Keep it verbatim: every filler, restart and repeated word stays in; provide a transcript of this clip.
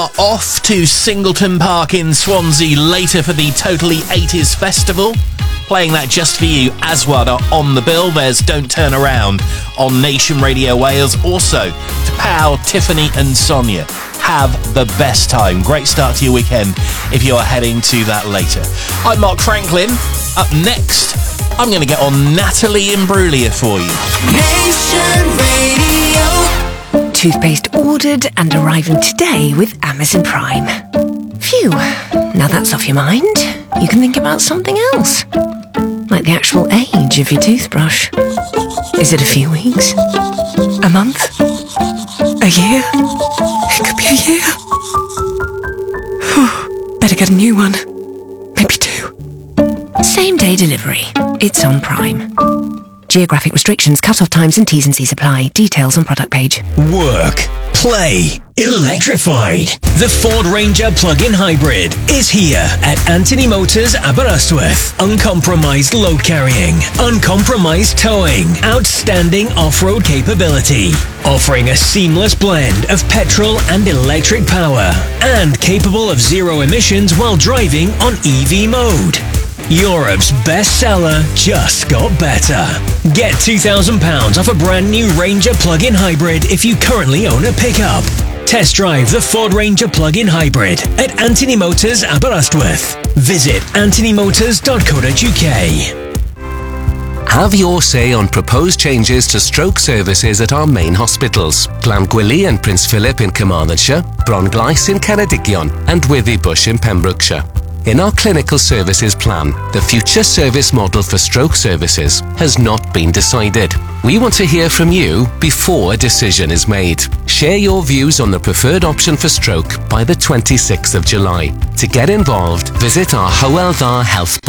Off to Singleton Park in Swansea later for the Totally eighties Festival. Playing that just for you, Aswad are on the bill. There's Don't Turn Around on Nation Radio Wales. Also, to Pal, Tiffany and Sonia. Have the best time. Great start to your weekend if you are heading to that later. I'm Mark Franklin. Up next, I'm going to get on Natalie Imbruglia for you. Nation Radio. Toothpaste ordered and arriving today with Amazon Prime. Phew, now that's off your mind. You can think about something else. Like the actual age of your toothbrush. Is it a few weeks? A month? A year? It could be a year. Whew, better get a new one. Maybe two. Same day delivery. It's on Prime. Geographic restrictions, cut-off times and T's and C's apply. Details on product page. Work. Play. Electrified. The Ford Ranger plug-in hybrid is here at Anthony Motors Aberystwyth. Uncompromised load carrying, uncompromised towing, outstanding off-road capability, offering a seamless blend of petrol and electric power, and capable of zero emissions while driving on E V mode. Europe's bestseller just got better. Get two thousand pounds off a brand new Ranger plug-in hybrid if you currently own a pickup. Test drive the Ford Ranger plug-in hybrid at Anthony Motors Aberystwyth. Visit anthony motors dot co dot uk. Have your say on proposed changes to stroke services at our main hospitals. Llanquili and Prince Philip in Carmarthenshire, Bronglais in Ceredigion and Withybush in Pembrokeshire. In our clinical services plan, the future service model for stroke services has not been decided. We want to hear from you before a decision is made. Share your views on the preferred option for stroke by the twenty-sixth of July. To get involved, visit our Hywel Dda Health Board.